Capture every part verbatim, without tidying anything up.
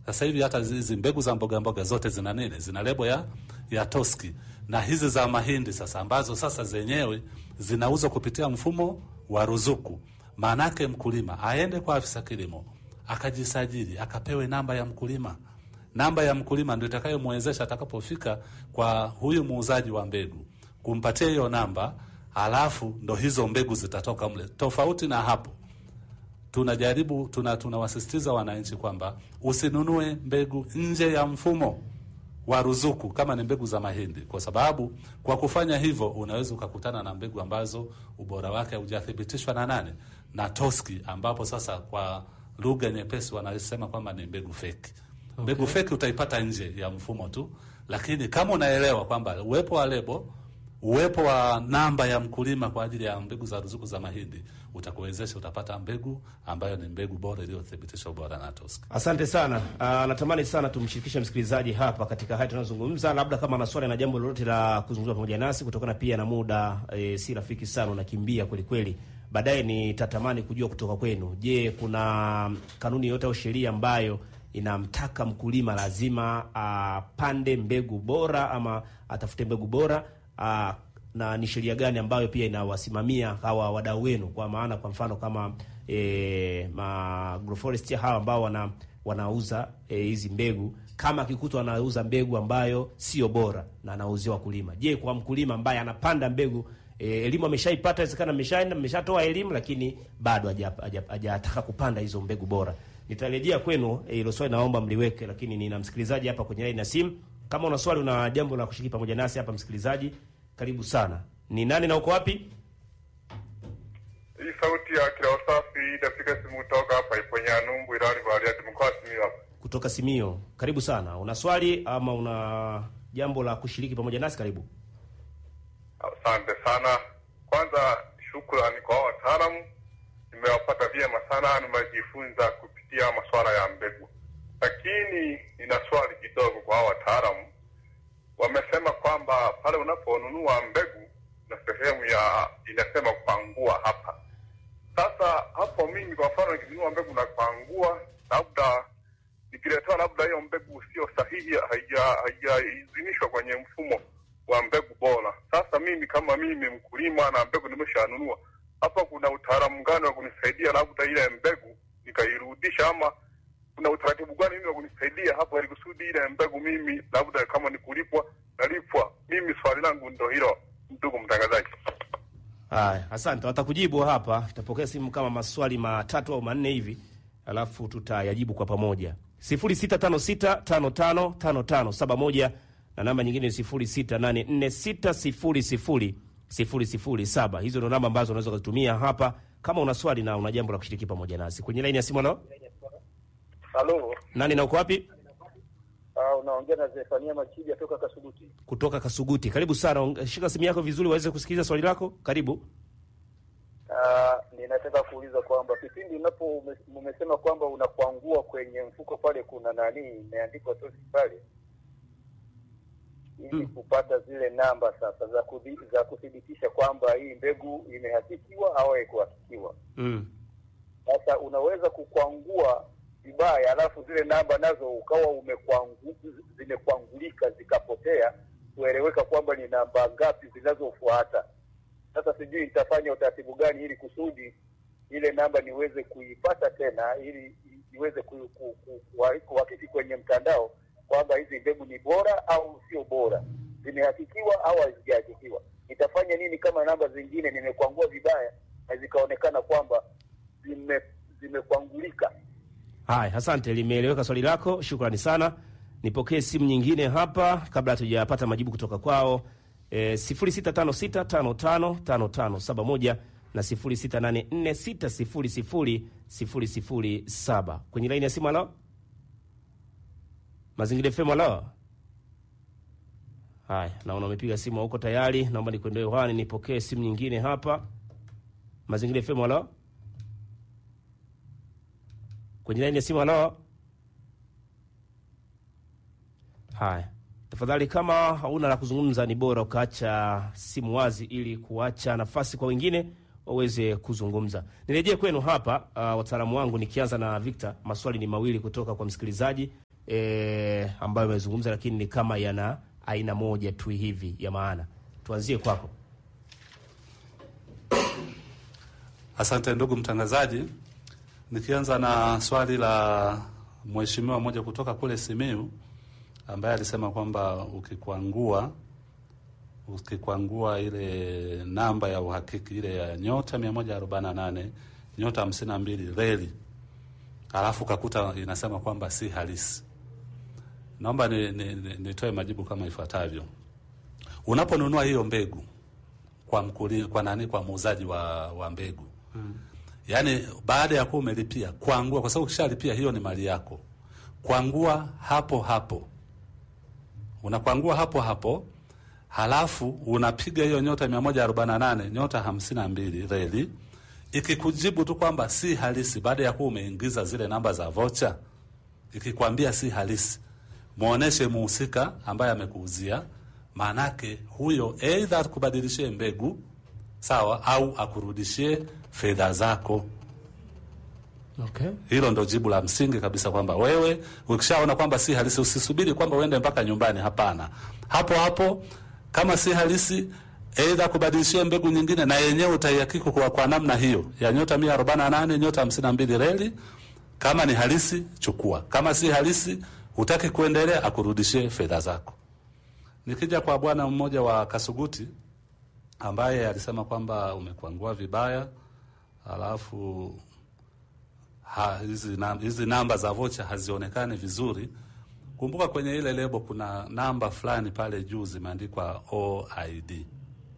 Sasa hivi hata hizi mbegu za mboga mboga zote zina nini? Zina lebo ya ya Toski. Na hizi za mahindi sasa ambazo sasa zenyewe zinauzwa kupitia mfumo wa ruzuku. Maanake mkulima aende kwa afisa kilimo, akajisajili, akapewe namba ya mkulima. Namba ya mkulima ndio itakayomwezesha atakapofika kwa huyu muuzaji wa mbegu kumpatia hiyo namba, halafu ndo hizo mbegu zitatoka mle. Tofauti na hapo, tunajaribu tuna tunawasisitiza wananchi kwamba usinunue mbegu nje ya mfumo wa ruzuku kama ni mbegu za mahindi, kwa sababu kwa kufanya hivyo unaweza ukakutana na mbegu ambazo ubora wake haujathibitishwa na nane na Toski, ambapo sasa kwa lugha nyepesi wanasema kwamba ni mbegu fake. Okay. Mbegu fake utaipata nje ya mfumo tu, lakini kama unaelewa kwamba uwepo wa lebo, uwepo wa namba ya mkulima kwa ajili ya mbegu za ruzuku za mahindi utakuwezesha utapata mbegu ambayo ni mbegu bora iliyothibitishwa ubora na Toski. Asante sana. Uh, natamani sana tumshirikishe msikilizaji hapa katika haya tunazungumza, labda kama ana swali na jambo lolote la kuzungumza pamoja nasi, kutokana pia na muda e, si rafiki sana, unakimbia kweli kweli. Baadaye nitatamani kujua kutoka kwenu, je, kuna kanuni yote au sheria ambayo inamtaka mkulima lazima apande uh, mbegu bora ama atafute mbegu bora? Uh, na ni sheria gani ambayo pia inawasimamia hawa wadau wenu? Kwa maana kwa mfano kama e, ma agroforestry hawa ambao wana wanauza hizi e, mbegu, kama kikutu anauza mbegu ambayo sio bora na anauzia wakulima, je, kwa mkulima ambaye anapanda mbegu e, elimu ameshaipata, inawezekana ameshaenda ameshatoa elimu lakini bado hajataka kupanda hizo mbegu bora? Nitarejea kwenu hilo e, swali naomba mliweke, lakini nina msikilizaji hapa kwenye line ya simu. Kama una swali, una jambo la kushiriki pamoja nasi hapa, msikilizaji, karibu sana. Ni nani na uko wapi? Hii sauti ya kila usafi itafika simu kutoka hapa Iponya Numbu Ilani Valia Demokrasi Simio hapa. Kutoka Simio. Karibu sana. Una swali ama una jambo la kushiriki pamoja nasi? Karibu. Asante sana. Kwanza shukrani kwa wataalamu. Nimewapata vyema sana, nimejifunza kupitia masuala ya mbegu. Lakini nina swali kidogo kwa wataalamu. Wamesema kwamba pale unaponunua mbegu na sehemu ya inasema kupangua hapa. Sasa hapo mimi kwa mfano nikinunua mbegu na kupangua, labda nikiletea labda hiyo mbegu sio sahihi, haija haijaidhinishwa kwenye mfumo wa mbegu bora. Sasa mimi kama mimi mkulima na mbegu nimeshanunua, hapa kuna utaalamu gani wa kunisaidia labda ile mbegu nikairudisha, ama kuna utaratibu gani mimi wa kunisaidia hapo ili kusudi ile mbegu mimi labda kama ni kulipwa nalipwa? Mimi swali langu ndio hilo, ndugu mtangazaji. Haya, asante. Watakujibu hapa. Tutapokea simu kama maswali matatu au manne hivi, alafu tutayajibu kwa pamoja. sifuri sita tano sita tano tano tano tano saba moja na namba nyingine sifuri sita nane nne sita sifuri sifuri sifuri sifuri saba. Hizo ndio namba ambazo unaweza kuzitumia hapa kama una swali na una jambo la kushiriki pamoja nasi. Kwenye line ya simu leo. Halo. Nani na uko wapi? Ah, unaongea na Zefania Machidi kutoka Kasuguti. Kutoka Kasuguti. Karibu sana. Shika simu yako vizuri waweze kusikiliza swali lako. Karibu. Ah, ninataka kuuliza kwamba kipindi unapo umesema kwamba unakwangua kwenye mfuko pale kuna nani imeandikwa Toski pale, ili hmm, kupata zile namba sasa za kudhi, za kudhibitisha kwamba hii mbegu imehakikiwa au haikuhakikiwa. Mm. Sasa unaweza kukwangua vibaya alafu zile namba nazo ukawa umekwangu zimekwangulika zikapotea, kueleweka kwamba ni namba ngapi zinazofuata. Sasa sijui nitafanya utaratibu gani ili kusudi ile namba niweze kuipata tena, ili niweze kuhakiki kwenye mtandao kwamba hizi mbegu ni bora au sio bora, zimehakikiwa au hazijahakikiwa. Nitafanya nini kama namba zingine nimekwangua vibaya na zikaonekana kwamba zime zimekwangulika? Hai, asante, limeeleweka swali lako. Shukrani sana. Nipokee simu nyingine hapa kabla hatujapata majibu kutoka kwao. E, sifuri sita tano sita tano tano tano tano saba moja na sifuri sita nane nne sita sifuri sifuri sifuri sifuri saba. Kwenye line ya simu alo? Mazingira F M alo? Hai, naona umepiga simu huko tayari. Naomba nikwende hewani nipokee simu nyingine hapa. Mazingira F M alo? Kwenye line ya simu alo? Hai. Tafadhali kama hauna la kuzungumza ni bora ukaacha simu wazi ili kuacha nafasi kwa wengine waweze kuzungumza. Nirejee kwenu hapa uh, wataalamu wangu, nikianza na Victor. Maswali ni mawili kutoka kwa msikilizaji. e, ambayo umezungumza, lakini ni kama yana aina moja tu hivi ya maana. Tuanzie kwako. Asante ndugu mtangazaji. Nikianza na swali la mheshimiwa mmoja kutoka kule Simiyu ambaye alisema kwamba ukikwangua ukikwangua ile namba ya uhakiki ile ya nyota mia moja arobaini na nane nyota hamsini na mbili reli, alafu kakuta inasema kwamba si halisi. Naomba nitoe ni, ni, ni majibu kama ifuatavyo. Unaponunua hiyo mbegu kwa mkuli, kwa nani kwa muuzaji wa, wa mbegu hmm. Yaani baada ya kuwa umelipia kwangua, kwa sababu ukishalipia hiyo ni mali yako, kwangua hapo hapo, unakwangua hapo hapo, halafu unapiga hiyo nyota mia moja arobaini na nane nyota hamsini na mbili reli. Ikikujibu tu kwamba si halisi baada ya kuwa umeingiza zile namba za vocha, ikikwambia si halisi, muoneshe muhusika ambaye amekuuzia, manake huyo either akubadilishie mbegu sawa au akurudishie fedha zako. Okay. Hilo ndo jibu la msingi kabisa, kwamba wewe ukishaona kwamba si halisi usisubiri kwamba uende mpaka nyumbani, hapana. Hapo hapo kama si halisi either kubadilishia mbegu nyingine, na yenyewe utaihakiki kwa, kwa namna hiyo ya nyota mia arobaini na nane nyota hamsini na mbili reli. Kama ni halisi chukua, kama si halisi hutaki kuendelea, akurudishie fedha zako. Nikija kwa bwana mmoja wa Kasuguti ambaye alisema kwamba umekwangua vibaya, alafu ha, hizi, na, hizi namba za vocha hazionekani vizuri. Kumbuka kwenye ile lebo kuna namba fulani pale juu zimeandikwa O I D.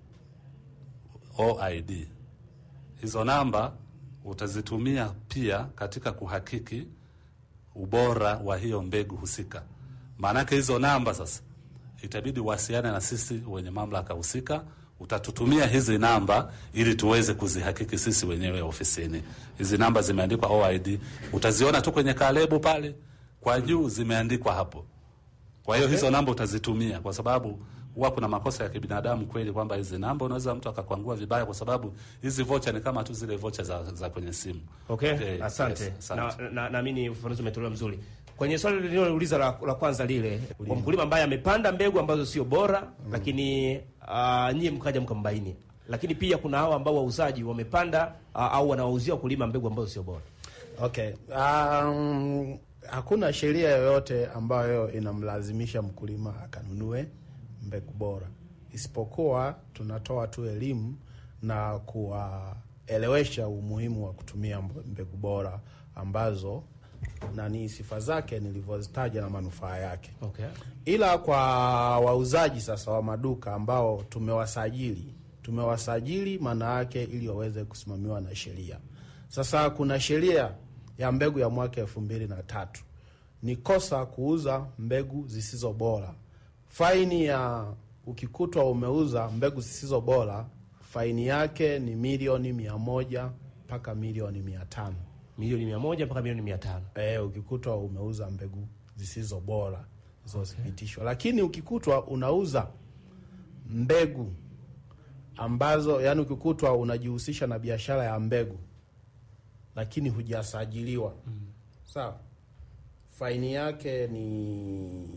O I D. Hizo namba utazitumia pia katika kuhakiki ubora wa hiyo mbegu husika. Maanake hizo namba sasa itabidi wasiane na sisi wenye mamlaka husika. Utatutumia hizi namba ili tuweze kuzihakiki sisi wenyewe ofisini. Hizi namba zimeandikwa O I D, utaziona tu kwenye kalebo pale kwa juu zimeandikwa hapo. Kwa hiyo okay, hizo namba utazitumia, kwa sababu huwa kuna makosa ya kibinadamu kweli kwamba hizi namba unaweza mtu akakwangua vibaya, kwa sababu hizi vocha ni kama tu zile vocha za, za kwenye simu. Okay, okay, asante. Yes, asante. Na na naamini ufafanuzi umetolewa mzuri. Kwenye swali lililouliza la, la kwanza lile, kwa mkulima ambaye amepanda mbegu ambazo sio bora mm, lakini uh, nyie mkaja mkambaini. Lakini pia kuna hao ambao wauzaji wamepanda uh, au wanawauzia wakulima mbegu ambazo sio bora. Okay. Um, hakuna sheria yoyote ambayo inamlazimisha mkulima akanunue mbegu bora, isipokuwa tunatoa tu elimu na kuwaelewesha umuhimu wa kutumia mbegu bora ambazo na ni sifa zake nilivyozitaja na manufaa yake. Okay. Ila kwa wauzaji sasa wa maduka ambao tumewasajili, tumewasajili maana yake ili waweze kusimamiwa na sheria. Sasa kuna sheria ya mbegu ya mwaka elfu mbili na tatu. Ni kosa kuuza mbegu zisizo bora. Faini ya ukikutwa umeuza mbegu zisizo bora, faini yake ni milioni mia moja mpaka milioni mia tano. Milioni mia moja mpaka milioni mia tano. Eh, ukikutwa umeuza mbegu zisizo bora zilizopitishwa. Okay. Lakini ukikutwa unauza mbegu ambazo, yani ukikutwa unajihusisha na biashara ya mbegu lakini hujasajiliwa. Mm. Sawa. Faini yake ni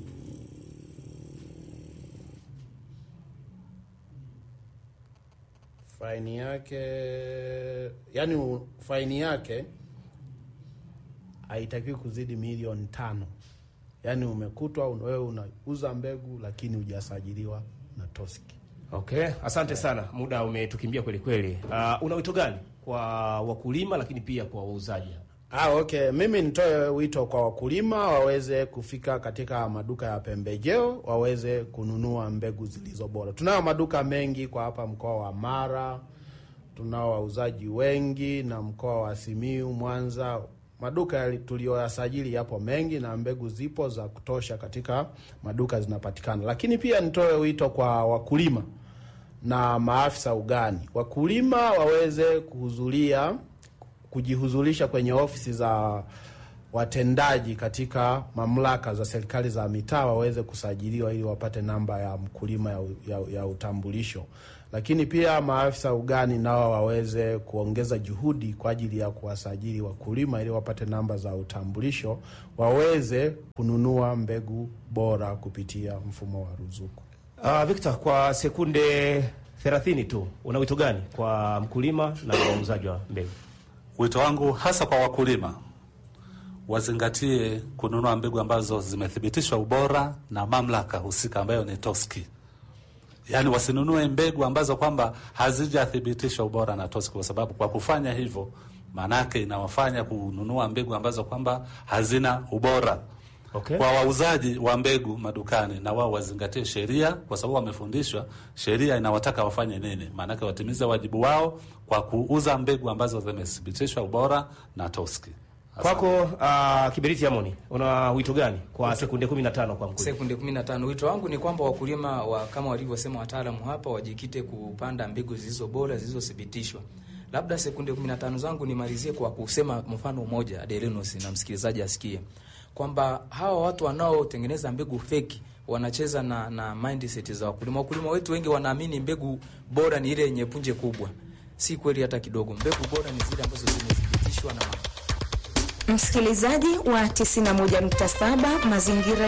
faini yake yani faini yake haitakiwi kuzidi milioni tano. Yani umekutwa wewe unauza mbegu lakini hujasajiliwa na Toski. Okay, asante sana. Muda umetukimbia kweli kweli. Uh, una wito gani kwa wakulima lakini pia kwa wauzaji? Ah, okay. Mimi nitoe wito kwa wakulima waweze kufika katika maduka ya pembejeo, waweze kununua mbegu zilizo bora. Tunao maduka mengi kwa hapa mkoa wa Mara, tunao wauzaji wengi, na mkoa wa Simiyu, Mwanza, maduka tulioyasajili yapo mengi na mbegu zipo za kutosha katika maduka zinapatikana. Lakini pia nitoe wito kwa wakulima na maafisa ugani. Wakulima waweze kuhudhuria kujihuzulisha kwenye ofisi za watendaji katika mamlaka za serikali za mitaa waweze kusajiliwa ili wapate namba ya mkulima ya, ya, ya utambulisho. Lakini pia maafisa ugani nao waweze kuongeza juhudi kwa ajili ya kuwasajili wakulima ili wapate namba za utambulisho, waweze kununua mbegu bora kupitia mfumo wa ruzuku. Uh, Victor, kwa sekunde thelathini tu, una wito gani kwa mkulima na wauzaji wa mbegu? Wito wangu hasa kwa wakulima, wazingatie kununua mbegu ambazo zimethibitishwa ubora na mamlaka husika ambayo ni TOSCI. Yaani wasinunue mbegu ambazo kwamba hazijathibitishwa ubora na TOSCI, kwa sababu kwa kufanya hivyo manake inawafanya kununua mbegu ambazo kwamba hazina ubora. Okay. Kwa wauzaji wa mbegu madukani, na wao wazingatie sheria, kwa sababu wamefundishwa sheria inawataka wafanye nini. Manake watimize wajibu wao kwa kuuza mbegu ambazo zimethibitishwa ubora na TOSCI. Kwako uh, Kiberiti Amoni, una wito gani kwa sekunde kumi na tano kwa mkulima? Sekunde kumi na tano. Wito wangu ni kwamba wakulima wa, kama walivyosema wataalamu hapa, wajikite kupanda mbegu zilizo bora, zilizothibitishwa. Labda sekunde kumi na tano zangu nimalizie kwa kusema mfano mmoja Adelenus na msikilizaji asikie kwamba hawa watu wanaotengeneza mbegu feki wanacheza na na mindset za wakulima. Wakulima wetu wengi wanaamini mbegu bora ni ile yenye punje kubwa. Si kweli hata kidogo. Mbegu bora ni zile ambazo zimethibitishwa na msikilizaji wa tisini na moja nukta saba Mazingira